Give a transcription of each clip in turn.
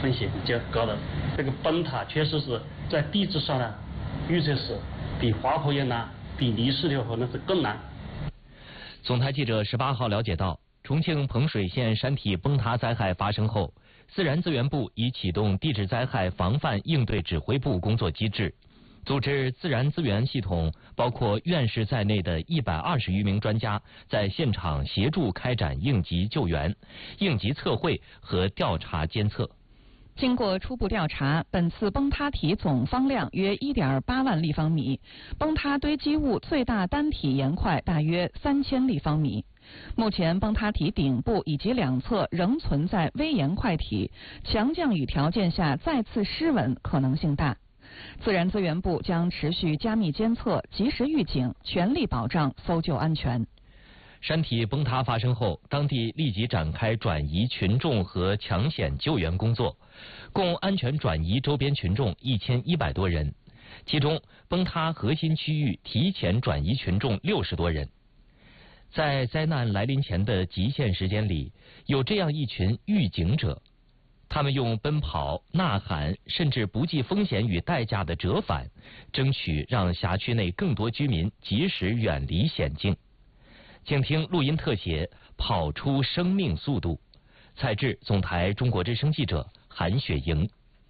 风险较高的。这个崩塌确实是在地质上呢，预测是比滑坡也难，比泥石流可能是更难。 总台记者18号了解到，重庆彭水县山体崩塌灾害发生后，自然资源部已启动地质灾害防范应对指挥部工作机制，组织自然资源系统包括院士在内的120余名专家在现场协助开展应急救援、应急测绘和调查监测。 经过初步调查，本次崩塌体总方量约1.8万立方米，崩塌堆积物最大单体岩块大约3000立方米。目前崩塌体顶部以及两侧仍存在微岩块体，强降雨条件下再次失稳可能性大。自然资源部将持续加密监测，及时预警，全力保障搜救安全。 山体崩塌发生后，当地立即展开转移群众和抢险救援工作，共安全转移周边群众1100多人，其中崩塌核心区域提前转移群众60多人。在灾难来临前的极限时间里，有这样一群预警者，他们用奔跑、呐喊，甚至不计风险与代价的折返，争取让辖区内更多居民及时远离险境。请听录音特写《跑出生命速度》，采制总台中国之声记者韩雪莹。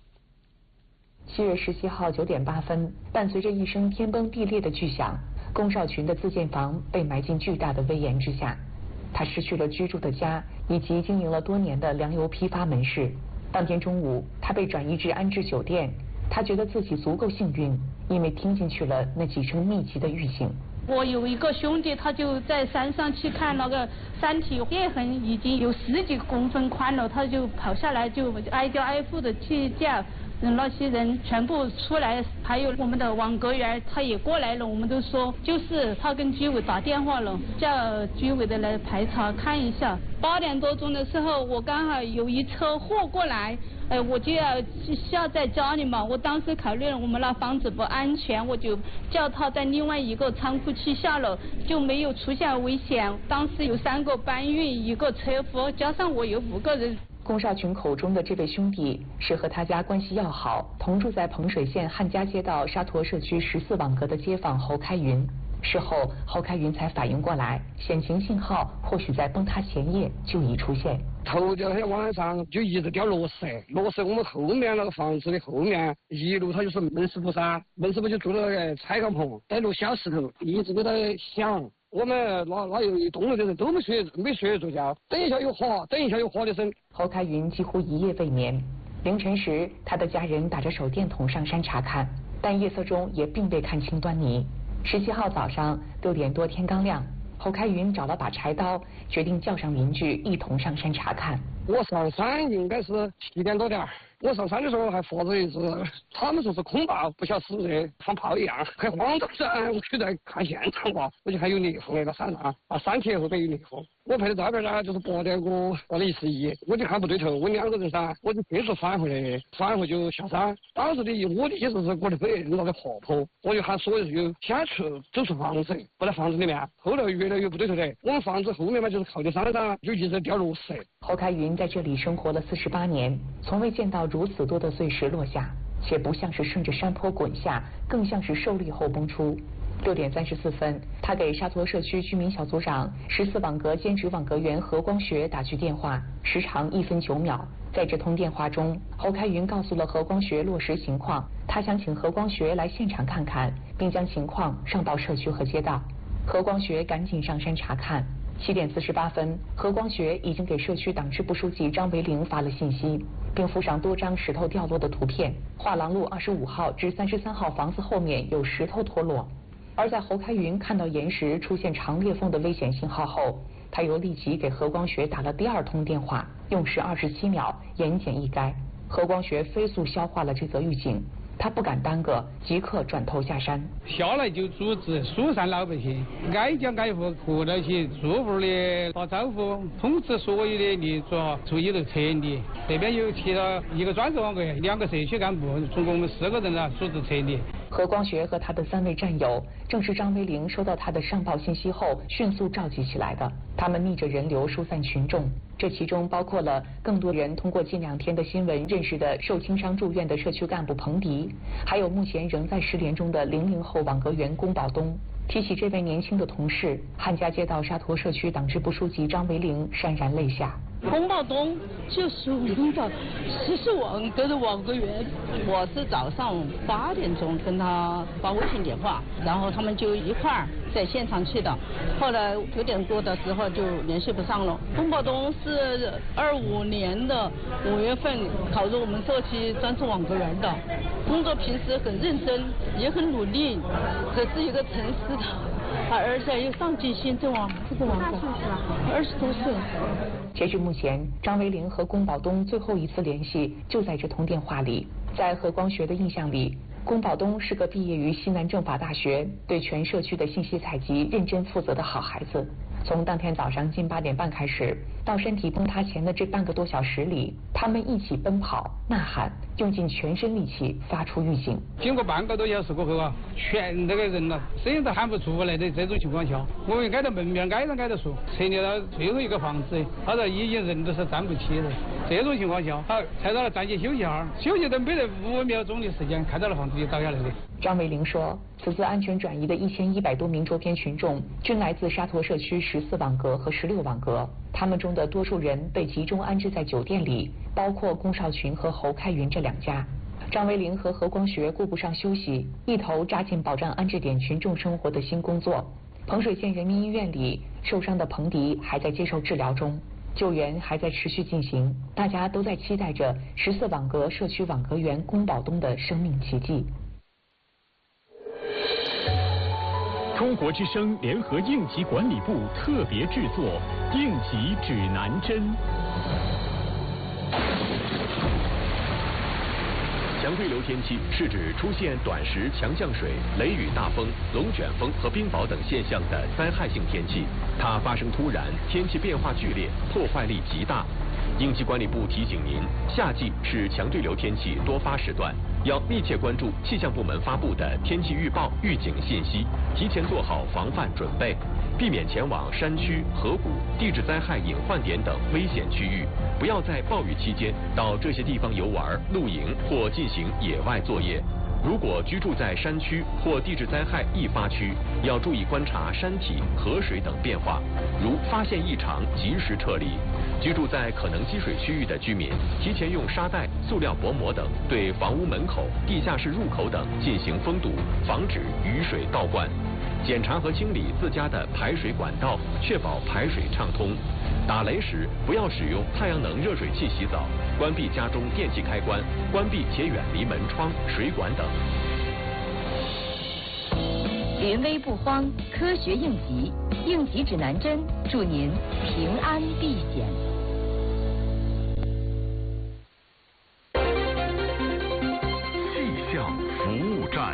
7月17号9点8分，伴随着一声天崩地裂的巨响，龚少群的自建房被埋进巨大的危岩之下，他失去了居住的家以及经营了多年的粮油批发门市。当天中午，他被转移至安置酒店，他觉得自己足够幸运，因为听进去了那几声密集的预警。 我有一个兄弟，他就在山上去看那个山体裂痕已经有10几公分宽了，他就跑下来就挨家挨户的去叫那些人全部出来，还有我们的网格员他也过来了，我们都说就是他跟居委打电话了，叫居委的来排查看一下。8点多钟的时候，我刚好有一车货过来，我就要下在家里嘛。我当时考虑了我们那房子不安全，我就叫他在另外一个仓库去下楼，就没有出现危险。当时有3个搬运，1个车夫，加上我有5个人。 龚少群口中的这位兄弟是和他家关系要好，同住在彭水县汉家街道沙坨社区14网格的街坊侯开云。事后，侯开云才反应过来，险情信号或许在崩塌前夜就已出现。 头天晚上就一直掉落石，落石我们后面那个房子的后面一路，它就是门市部噻，门市部就住那个彩钢棚，带路小石头，一直都在响。我们那有一栋楼的人都没睡着觉，等一下又哗的声。 侯开云几乎一夜未眠。凌晨时，他的家人打着手电筒上山查看，但夜色中也并未看清端倪。17号早上6点多，天刚亮，侯开云找了把柴刀，决定叫上邻居一同上山查看。 我上山应该是7点多点，我上山的时候还发着一只，他们说是空炮，不晓是不是放炮一样，很慌张噻。我去在看现场吧，我就还有裂缝那个山上啊，山体后边有裂缝。我拍的照片呢，就是8点过了141，我就看不对头，问2个人噻，我就迅速返回来，返回就下山。当时的我的意思是我的本人那个婆婆，我就喊所有人先走出房子，不在房子里面。后来越来越不对头的，我们房子后面嘛就是靠近山上，就一直掉落石。 侯开云在这里生活了48年，从未见到如此多的碎石落下，且不像是顺着山坡滚下，更像是受力后崩出。6点34分，他给沙坨社区居民小组长、14网格兼职网格员何光学打去电话，时长1分9秒。在这通电话中，侯开云告诉了何光学落石情况，他想请何光学来现场看看，并将情况上报社区和街道。何光学赶紧上山查看。7点48分，何光学已经给社区党支部书记张维龄发了信息，并附上多张石头掉落的图片。画廊路25号至33号房子后面有石头脱落。而在侯开云看到岩石出现长裂缝的危险信号后，他又立即给何光学打了第2通电话，用时27秒，言简意赅。何光学飞速消化了这则预警，他不敢耽搁，即刻转头下山。 下来就组织疏散老百姓，挨家挨户合到起，住户的打招呼，通知所有的业主注意了撤离。这边又提了1个专职网格员，2个社区干部，总共我们4个人组织撤离。 何光学和他的3位战友正是张维龄收到他的上报信息后迅速召集起来的。他们逆着人流疏散群众，这其中包括了更多人通过近2天的新闻认识的受轻伤住院的社区干部彭迪，还有目前仍在失联中的00后网格员龚宝东。提起这位年轻的同事，汉家街道沙陀社区党支部书记张维龄潸然泪下。 龚宝东就是我们的14网格的网格员，我是早上8点钟跟他发微信电话，然后他们就一块儿在现场去的，后来9点多的时候就联系不上了。龚宝东是25年的5月份考入我们社区专职网格员的，工作平时很认真，也很努力，可是一个诚实的，而且又上进心，这个网格20多岁。 截至目前，张维龄和龚宝东最后一次联系就在这通电话里。在何光学的印象里，龚宝东是个毕业于西南政法大学、对全社区的信息采集认真负责的好孩子。从当天早上近8点半开始，到身体崩塌前的这半个多小时里，他们一起奔跑、呐喊，用尽全身力气发出预警。 经过半个多小时过后啊，全这个人了，声音都喊不出来的这种情况下，我们挨到门面挨着说，撤离到最后一个房子，他说已经人都是站不起了。这种情况下，好，才到了暂且休息下，休息都没得5秒钟的时间，看到了房子就倒下来了。 张维龄说，此次安全转移的1100多名周边群众均来自沙陀社区14网格和16网格，他们中的多数人被集中安置在酒店里，包括龚少群和侯开云这2家。张维龄和何光学顾不上休息，一头扎进保障安置点群众生活的新工作。彭水县人民医院里，受伤的彭迪还在接受治疗中，救援还在持续进行，大家都在期待着14网格社区网格员龚宝东的生命奇迹。 中国之声联合应急管理部特别制作《应急指南针》。 强对流天气是指出现短时强降水、雷雨大风、龙卷风和冰雹等现象的灾害性天气，它发生突然，天气变化剧烈，破坏力极大。应急管理部提醒您，夏季是强对流天气多发时段，要密切关注气象部门发布的天气预报、预警信息，提前做好防范准备，避免前往山区、河谷、地质灾害隐患点等危险区域，不要在暴雨期间到这些地方游玩、露营或进行野外作业。如果居住在山区或地质灾害易发区，要注意观察山体、河水等变化，如发现异常及时撤离。居住在可能积水区域的居民，提前用沙袋、塑料薄膜等对房屋门口、地下室入口等进行封堵，防止雨水倒灌。检查和清理自家的排水管道，确保排水畅通。打雷时不要使用太阳能热水器洗澡，关闭家中电器开关，关闭且远离门窗、水管等。 临危不慌，科学应急，应急指南针，祝您平安避险。 气象服务站。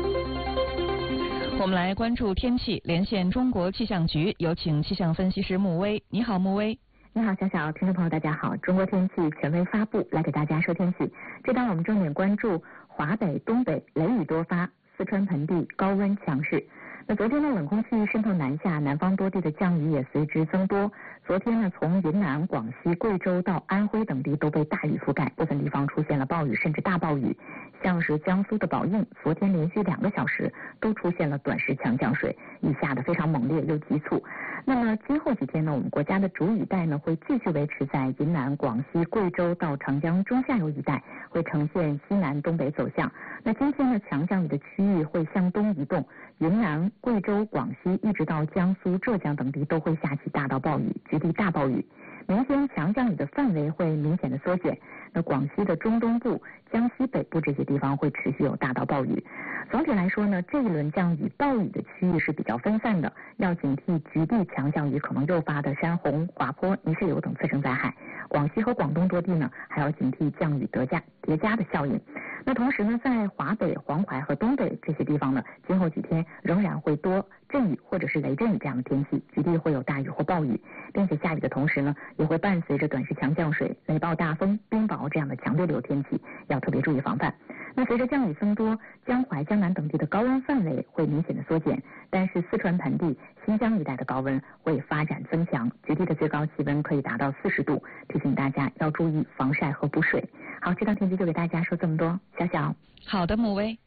我们来关注天气，连线中国气象局，有请气象分析师穆威。你好，穆威。 你好，小小，听众朋友大家好。中国天气权威发布，来给大家说天气。这档我们重点关注华北、东北雷雨多发，四川盆地高温强势。那昨天呢，冷空气渗透南下，南方多地的降雨也随之增多。昨天呢，从云南、广西、贵州到安徽等地都被大雨覆盖，部分地方出现了暴雨甚至大暴雨。像是江苏的宝应，昨天连续2个小时都出现了短时强降水，雨下得非常猛烈又急促。那么今后几天呢，我们国家的主雨带呢会继续维持在云南、广西、贵州到长江中下游一带，会呈现西南东北走向。那今天呢，强降雨的区域会向东移动，云南、贵州、广西一直到江苏、浙江等地都会下起大到暴雨，局地大暴雨。明天强降雨的范围会明显的缩减，那广西的中东部、江西北部这些地方会持续有大到暴雨。总体来说呢，这一轮降雨暴雨的区域是比较分散的，要警惕局地强降雨可能诱发的山洪、滑坡、泥石流等次生灾害。广西和广东多地呢，还要警惕降雨叠加的效应。那同时呢，在华北、黄淮和东北这些地方呢，今后几天仍然会多阵雨或者是雷阵雨这样的天气，局地会有大雨或暴雨，并且下雨的同时呢，也会伴随着短时强降水、雷暴大风、冰雹这样的强对流天气，要特别注意防范。 那随着降雨增多，江淮、江南等地的高温范围会明显的缩减，但是四川盆地、新疆一带的高温会发展增强，局地的最高气温可以达到40度，提醒大家要注意防晒和补水。好，这档天气就给大家说这么多，小小。 好的，穆威。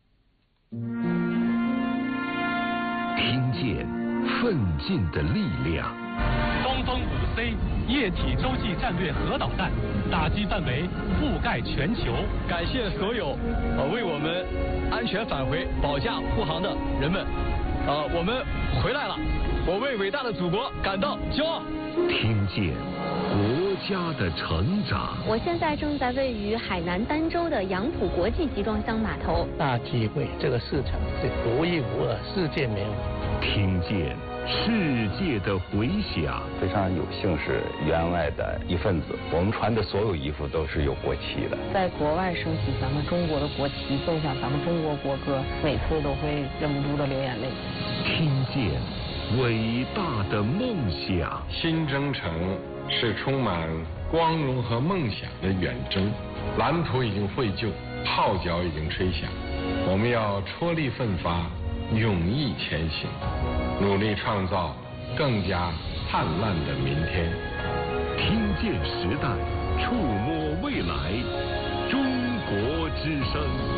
听见奋进的力量。 东风5C 液体洲际战略核导弹，打击范围覆盖全球。 感谢所有为我们安全返回保驾护航的人们。我们回来了，我为伟大的祖国感到骄傲。 听见国家的成长。 我现在正在位于海南儋州的杨浦国际集装箱码头。 大机会，这个市场是独一无二，世界没有。 听见世界的回响。 非常有幸是员外的一份子，我们穿的所有衣服都是有国旗的。 在国外升起咱们中国的国旗，奏响咱们中国国歌，每次都会忍不住的流眼泪。 听见伟大的梦想。 新征程是充满光荣和梦想的远征，蓝图已经绘就，号角已经吹响，我们要踔厉奋发，勇毅前行，努力创造更加灿烂的明天。 听见时代，触摸未来，中国之声。